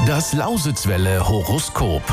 Das Lausitzwelle Horoskop.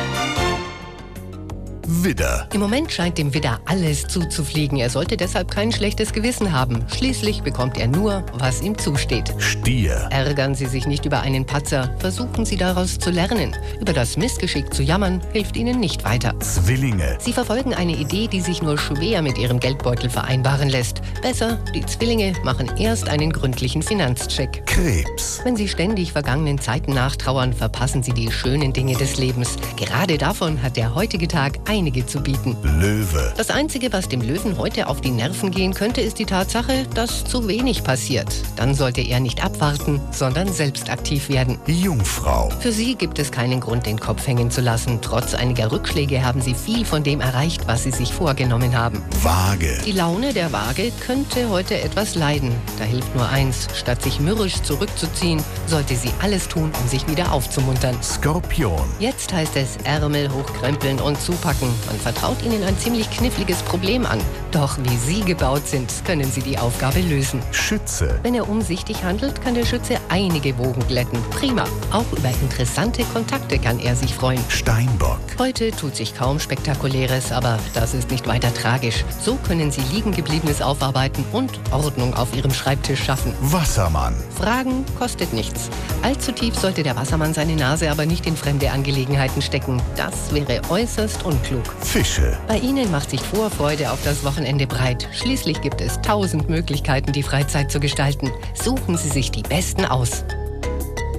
Widder. Im Moment scheint dem Widder alles zuzufliegen. Er sollte deshalb kein schlechtes Gewissen haben. Schließlich bekommt er nur, was ihm zusteht. Stier. Ärgern Sie sich nicht über einen Patzer. Versuchen Sie daraus zu lernen. Über das Missgeschick zu jammern, hilft Ihnen nicht weiter. Zwillinge. Sie verfolgen eine Idee, die sich nur schwer mit Ihrem Geldbeutel vereinbaren lässt. Besser, die Zwillinge machen erst einen gründlichen Finanzcheck. Krebs. Wenn Sie ständig vergangenen Zeiten nachtrauern, verpassen Sie die schönen Dinge des Lebens. Gerade davon hat der heutige Tag einige zu bieten. Löwe. Das Einzige, was dem Löwen heute auf die Nerven gehen könnte, ist die Tatsache, dass zu wenig passiert. Dann sollte er nicht abwarten, sondern selbst aktiv werden. Jungfrau. Für Sie gibt es keinen Grund, den Kopf hängen zu lassen. Trotz einiger Rückschläge haben Sie viel von dem erreicht, was Sie sich vorgenommen haben. Waage. Die Laune der Waage könnte heute etwas leiden. Da hilft nur eins: Statt sich mürrisch zurückzuziehen, sollte sie alles tun, um sich wieder aufzumuntern. Skorpion. Jetzt heißt es Ärmel hochkrempeln und zupacken. Man vertraut Ihnen ein ziemlich kniffliges Problem an. Doch wie Sie gebaut sind, können Sie die Aufgabe lösen. Schütze. Wenn er umsichtig handelt, kann der Schütze einige Wogen glätten. Prima. Auch über interessante Kontakte kann er sich freuen. Steinbock. Heute tut sich kaum Spektakuläres, aber das ist nicht weiter tragisch. So können Sie Liegengebliebenes aufarbeiten und Ordnung auf Ihrem Schreibtisch schaffen. Wassermann. Fragen kostet nichts. Allzu tief sollte der Wassermann seine Nase aber nicht in fremde Angelegenheiten stecken. Das wäre äußerst unklug. Fische. Bei Ihnen macht sich Vorfreude auf das Wochenende breit. Schließlich gibt es 1000 Möglichkeiten, die Freizeit zu gestalten. Suchen Sie sich die besten aus.